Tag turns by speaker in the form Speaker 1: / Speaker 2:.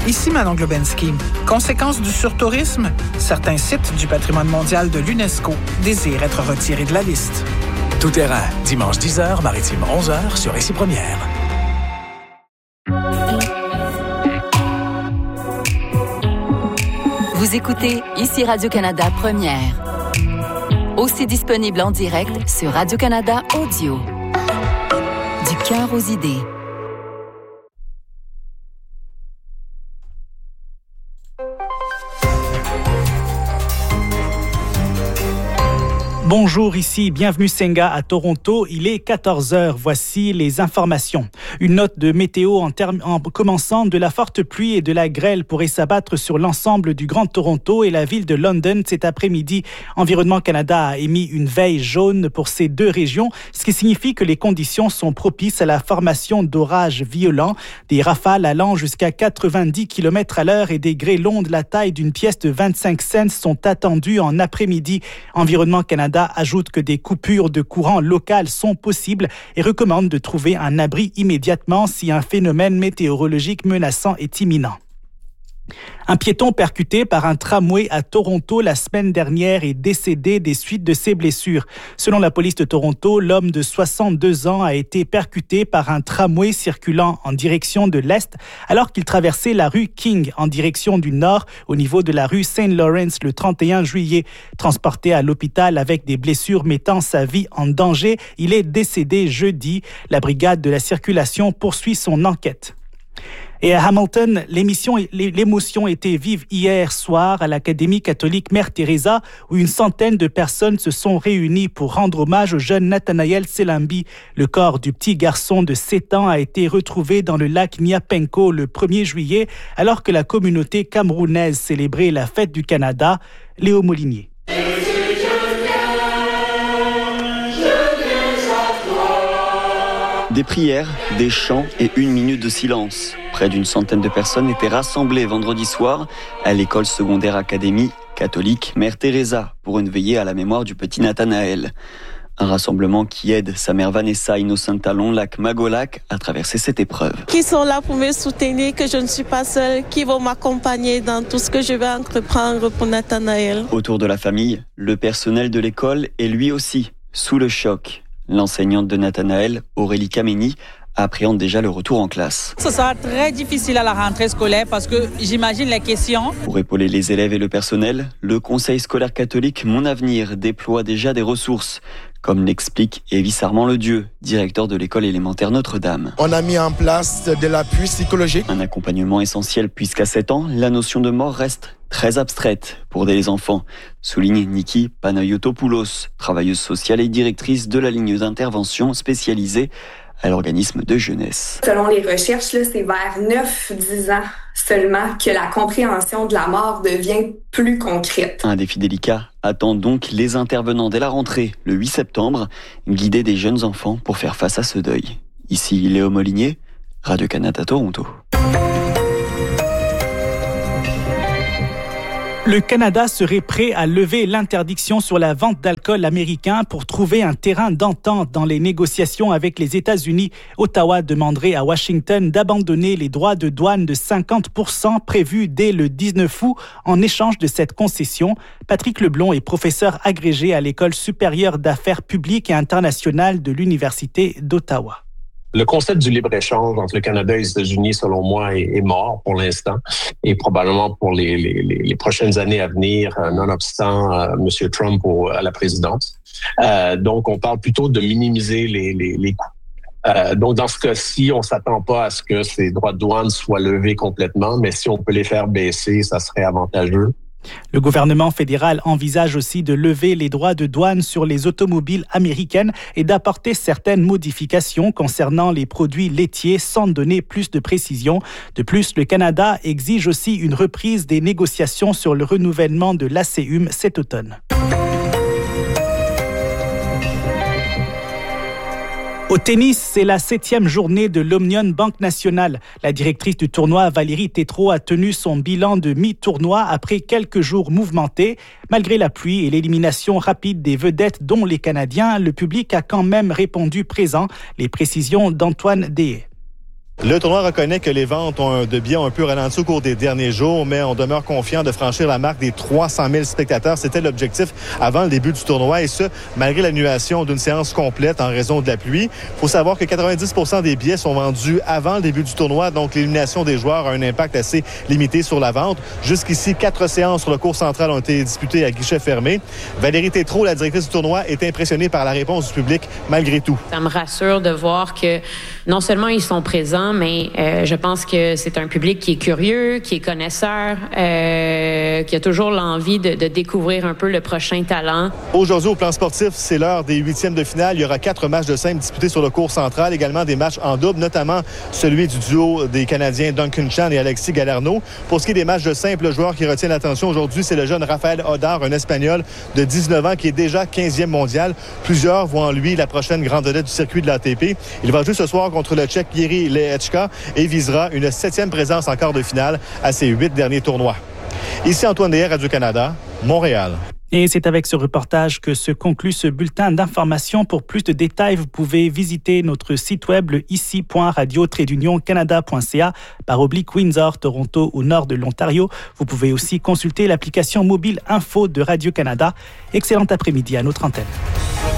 Speaker 1: Ici Manon Globensky. Conséquence du surtourisme, certains sites du patrimoine mondial de l'UNESCO désirent être retirés de la liste.
Speaker 2: Tout terrain, dimanche 10h, maritime 11h sur Ici Première.
Speaker 3: Vous écoutez Ici Radio-Canada Première. Aussi disponible en direct sur Radio-Canada Audio. Du cœur aux idées.
Speaker 4: Bonjour, ici Bienvenue Senga à Toronto. Il est 14h. Voici les informations. Une note de météo en commençant de la forte pluie et de la grêle pourrait s'abattre sur l'ensemble du Grand Toronto et la ville de London cet après-midi. Environnement Canada a émis une veille jaune pour ces deux régions, ce qui signifie que les conditions sont propices à la formation d'orages violents. Des rafales allant jusqu'à 90 km/h et des grêlons de la taille d'une pièce de 25 cents sont attendus en après-midi. Environnement Canada ajoute que des coupures de courant local sont possibles et recommande de trouver un abri immédiatement si un phénomène météorologique menaçant est imminent. Un piéton percuté par un tramway à Toronto la semaine dernière est décédé des suites de ses blessures. Selon la police de Toronto, l'homme de 62 ans a été percuté par un tramway circulant en direction de l'Est alors qu'il traversait la rue King en direction du Nord au niveau de la rue St. Lawrence le 31 juillet. Transporté à l'hôpital avec des blessures mettant sa vie en danger, il est décédé jeudi. La brigade de la circulation poursuit son enquête. Et à Hamilton, l'émotion était vive hier soir à l'Académie catholique Mère Teresa où une centaine de personnes se sont réunies pour rendre hommage au jeune Nathanaël Selambi. Le corps du petit garçon de 7 ans a été retrouvé dans le lac Niapenko le 1er juillet alors que la communauté camerounaise célébrait la fête du Canada. Léo Molinier.
Speaker 5: Des prières, des chants et 1 minute de silence. Près d'une centaine de personnes étaient rassemblées vendredi soir à l'école secondaire académie catholique Mère Teresa pour une veillée à la mémoire du petit Nathanaël. Un rassemblement qui aide sa mère Vanessa Innocenta Longlac-Magolac à traverser cette épreuve.
Speaker 6: Qui sont là pour me soutenir, que je ne suis pas seule, qui vont m'accompagner dans tout ce que je vais entreprendre pour Nathanaël.
Speaker 5: Autour de la famille, le personnel de l'école est lui aussi sous le choc. L'enseignante de Nathanaël, Aurélie Kameni, appréhende déjà le retour en classe.
Speaker 7: Ce sera très difficile à la rentrée scolaire parce que j'imagine les questions.
Speaker 5: Pour épauler les élèves et le personnel, le Conseil scolaire catholique Mon Avenir déploie déjà des ressources, comme l'explique Evie Sarment-Ledieu, directeur de l'école élémentaire Notre-Dame.
Speaker 8: On a mis en place de l'appui psychologique.
Speaker 5: Un accompagnement essentiel puisqu'à 7 ans, la notion de mort reste très abstraite pour les enfants, souligne Niki Panayotopoulos, travailleuse sociale et directrice de la ligne d'intervention spécialisée à l'organisme de jeunesse.
Speaker 9: Selon les recherches, c'est vers 9-10 ans seulement que la compréhension de la mort devient plus concrète.
Speaker 5: Un défi délicat attend donc les intervenants dès la rentrée, le 8 septembre, guider des jeunes enfants pour faire face à ce deuil. Ici Léo Molinier, Radio-Canada Toronto.
Speaker 4: Le Canada serait prêt à lever l'interdiction sur la vente d'alcool américain pour trouver un terrain d'entente dans les négociations avec les États-Unis. Ottawa demanderait à Washington d'abandonner les droits de douane de 50% prévus dès le 19 août en échange de cette concession. Patrick Leblond est professeur agrégé à l'École supérieure d'affaires publiques et internationales de l'Université d'Ottawa.
Speaker 10: Le concept du libre-échange entre le Canada et les États-Unis, selon moi, est mort pour l'instant et probablement pour les prochaines années à venir, nonobstant M. Trump à la présidence. Donc, on parle plutôt de minimiser les coûts. Donc, dans ce cas-ci, on ne s'attend pas à ce que ces droits de douane soient levés complètement, mais si on peut les faire baisser, ça serait avantageux.
Speaker 4: Le gouvernement fédéral envisage aussi de lever les droits de douane sur les automobiles américaines et d'apporter certaines modifications concernant les produits laitiers sans donner plus de précision. De plus, le Canada exige aussi une reprise des négociations sur le renouvellement de l'ACUM cet automne. Au tennis, c'est la 7e journée de l'Omnium Banque Nationale. La directrice du tournoi, Valérie Tétrault, a tenu son bilan de mi-tournoi après quelques jours mouvementés. Malgré la pluie et l'élimination rapide des vedettes, dont les Canadiens, le public a quand même répondu présent. Les précisions d'Antoine Deshaies.
Speaker 11: Le tournoi reconnaît que les ventes de billets ont un peu ralenti au cours des derniers jours, mais on demeure confiant de franchir la marque des 300 000 spectateurs. C'était l'objectif avant le début du tournoi, et ce, malgré l'annulation d'une séance complète en raison de la pluie. Il faut savoir que 90% des billets sont vendus avant le début du tournoi, donc l'élimination des joueurs a un impact assez limité sur la vente. Jusqu'ici, 4 séances sur le court central ont été disputées à guichet fermé. Valérie Tétrault, la directrice du tournoi, est impressionnée par la réponse du public malgré tout.
Speaker 12: Ça me rassure de voir que non seulement ils sont présents, mais je pense que c'est un public qui est curieux, qui est connaisseur, qui a toujours l'envie de découvrir un peu le prochain talent.
Speaker 11: Aujourd'hui, au plan sportif, c'est l'heure des 8e de finale. Il y aura 4 matchs de simple disputés sur le court central, également des matchs en double, notamment celui du duo des Canadiens Duncan Chan et Alexis Galarneau. Pour ce qui est des matchs de simple, le joueur qui retient l'attention aujourd'hui, c'est le jeune Rafael Hodar, un Espagnol de 19 ans qui est déjà 15e mondial. Plusieurs voient en lui la prochaine grande vedette du circuit de l'ATP. Il va jouer ce soir contre le Tchèque Jiří Lehečka et visera une 7e présence en quart de finale à ses 8 derniers tournois. Ici Antoine Deshaies, Radio-Canada, Montréal.
Speaker 4: Et c'est avec ce reportage que se conclut ce bulletin d'information. Pour plus de détails, vous pouvez visiter notre site web le ici.radio-canada.ca/Windsor, Toronto ou nord de l'Ontario. Vous pouvez aussi consulter l'application mobile Info de Radio-Canada. Excellent après-midi à notre antenne.